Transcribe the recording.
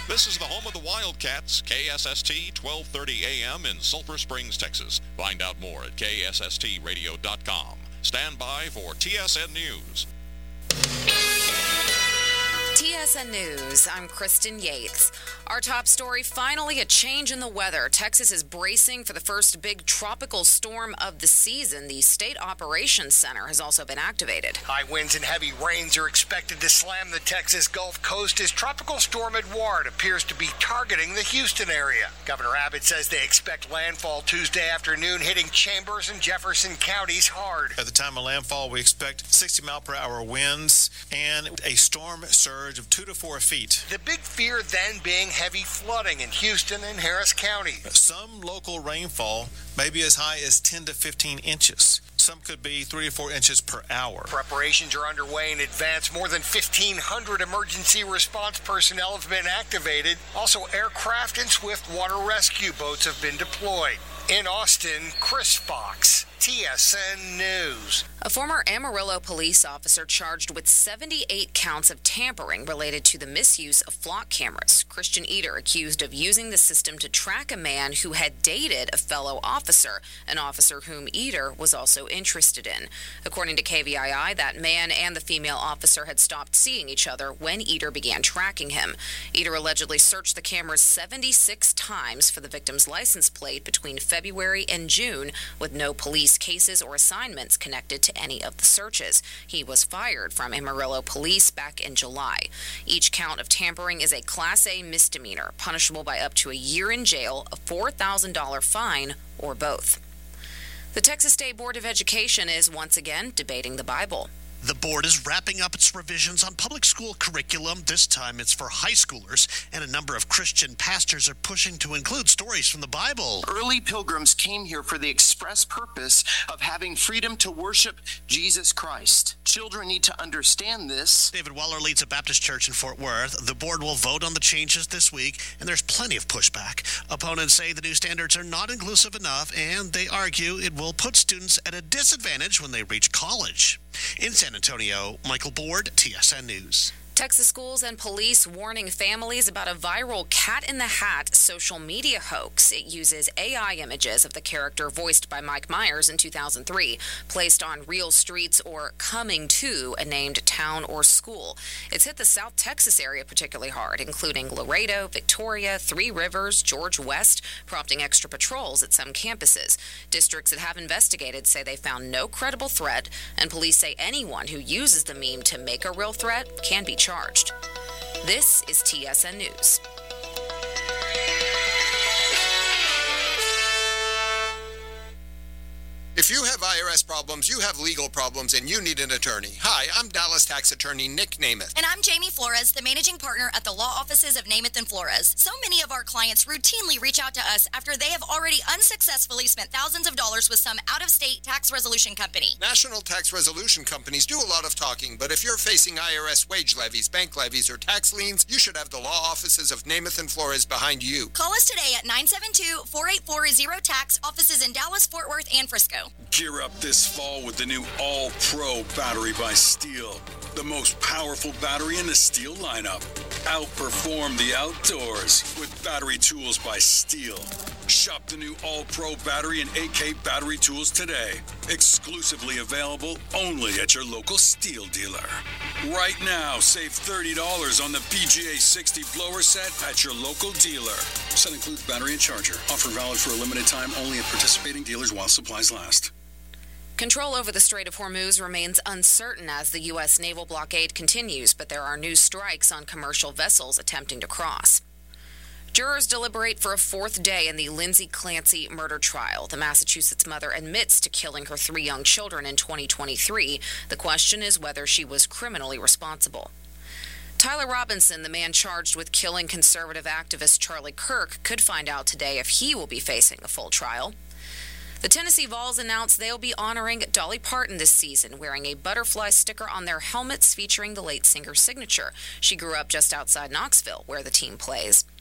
This is the home of the Wildcats, KSST 1230 AM in Sulphur Springs, Texas. Find out more at ksstradio.com. Stand by for TSN News. TSN News, I'm Kristen Yates. Our top story, finally a change in the weather. Texas is bracing for the first big tropical storm of the season. The State Operations Center has also been activated. High winds and heavy rains are expected to slam the Texas Gulf Coast as Tropical Storm Edouard appears to be targeting the Houston area. Governor Abbott says they expect landfall Tuesday afternoon, hitting Chambers and Jefferson counties hard. At the time of landfall, we expect 60-mile-per-hour winds and a storm surge of 2 to 4 feet. The big fear then being heavy flooding in Houston and Harris County. Some local rainfall may be as high as 10 to 15 inches. Some could be 3 to 4 inches per hour. Preparations are underway in advance. More than 1,500 emergency response personnel have been activated. Also, aircraft and swift water rescue boats have been deployed. In Austin, Chris Fox, TSN News. A former Amarillo police officer charged with 78 counts of tampering related to the misuse of flock cameras. Christian Eder accused of using the system to track a man who had dated a fellow officer, an officer whom Eder was also interested in. According to KVII, that man and the female officer had stopped seeing each other when Eder began tracking him. Eder allegedly searched the cameras 76 times for the victim's license plate between February and June, with no police cases or assignments connected to any of the searches. He was fired from Amarillo Police back in July. Each count of tampering is a Class A misdemeanor, punishable by up to a year in jail, a $4,000 fine, or both. The Texas State Board of Education is once again debating the Bible. The board is wrapping up its revisions on public school curriculum. This time it's for high schoolers, and a number of Christian pastors are pushing to include stories from the Bible. Early pilgrims came here for the express purpose of having freedom to worship Jesus Christ. Children need to understand this. David Waller leads a Baptist church in Fort Worth. The board will vote on the changes this week, and there's plenty of pushback. Opponents say the new standards are not inclusive enough, and they argue it will put students at a disadvantage when they reach college. In San Antonio, Michael Board, TSN News. Texas schools and police warning families about a viral Cat in the Hat social media hoax. It uses AI images of the character voiced by Mike Myers in 2003, placed on real streets or coming to a named town or school. It's hit the South Texas area particularly hard, including Laredo, Victoria, Three Rivers, George West, prompting extra patrols at some campuses. Districts that have investigated say they found no credible threat, and police say anyone who uses the meme to make a real threat can be charged. This is TSN News. If you have IRS problems, you have legal problems, and you need an attorney. Hi, I'm Dallas tax attorney Nick Namath. And I'm Jamie Flores, the managing partner at the law offices of Namath and Flores. So many of our clients routinely reach out to us after they have already unsuccessfully spent thousands of dollars with some out-of-state tax resolution company. National tax resolution companies do a lot of talking, but if you're facing IRS wage levies, bank levies, or tax liens, you should have the law offices of Namath and Flores behind you. Call us today at 972-484-0TAX, offices in Dallas, Fort Worth, and Frisco. Gear up this fall with the new All-Pro battery by Steel. The most powerful battery in the Steel lineup. Outperform the outdoors with battery tools by Steel. Shop the new All-Pro battery and AK battery tools today. Exclusively available only at your local Steel dealer. Right now, save $30 on the PGA 60 blower set at your local dealer. Set includes battery and charger. Offer valid for a limited time only at participating dealers while supplies last. Control over the Strait of Hormuz remains uncertain as the U.S. naval blockade continues, but there are new strikes on commercial vessels attempting to cross. Jurors deliberate for a fourth day in the Lindsay Clancy murder trial. The Massachusetts mother admits to killing her 3 young children in 2023. The question is whether she was criminally responsible. Tyler Robinson, the man charged with killing conservative activist Charlie Kirk, could find out today if he will be facing a full trial. The Tennessee Vols announced they'll be honoring Dolly Parton this season, wearing a butterfly sticker on their helmets featuring the late singer's signature. She grew up just outside Knoxville, where the team plays.